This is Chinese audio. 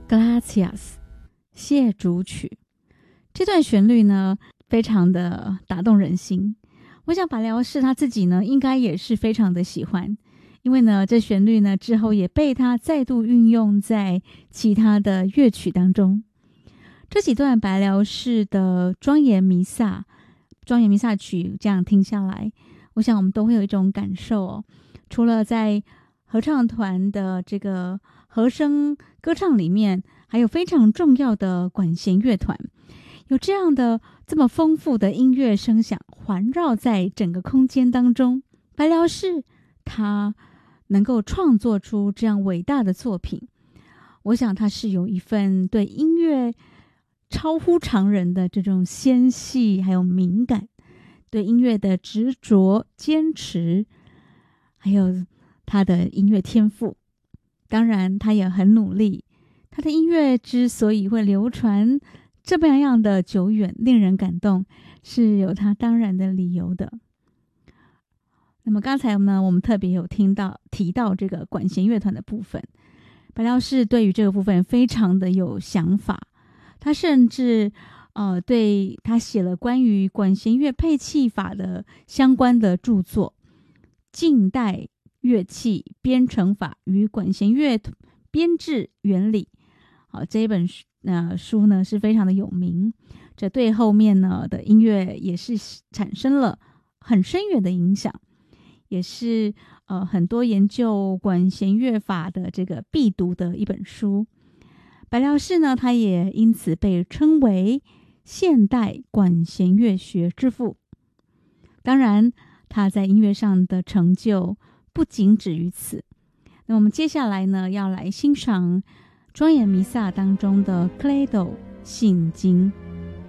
Gracias 谢主曲。这段旋律呢非常的打动人心，我想白辽士他自己呢应该也是非常的喜欢，因为呢这旋律呢之后也被他再度运用在其他的乐曲当中。这几段白辽士的庄严弥撒曲这样听下来，我想我们都会有一种感受哦。除了在合唱团的这个和声歌唱里面，还有非常重要的管弦乐团，有这样的这么丰富的音乐声响环绕在整个空间当中，白辽士他能够创作出这样伟大的作品，我想他是有一份对音乐超乎常人的这种纤细还有敏感，对音乐的执着坚持，还有他的音乐天赋。当然他也很努力，他的音乐之所以会流传这么样的久远令人感动，是有他当然的理由的。那么刚才呢我们特别有提到这个管弦乐团的部分，白辽士对于这个部分非常的有想法，他甚至对他写了关于管弦乐配器法的相关的著作《近代乐器编程法与管弦乐编制原理》。这一本书呢是非常的有名，这对后面呢的音乐也是产生了很深远的影响，也是很多研究管弦乐法的这个必读的一本书。白辽士呢他也因此被称为现代管弦乐学之父。当然他在音乐上的成就不仅止于此。那我们接下来呢要来欣赏庄严弥撒当中的 Credo 信经。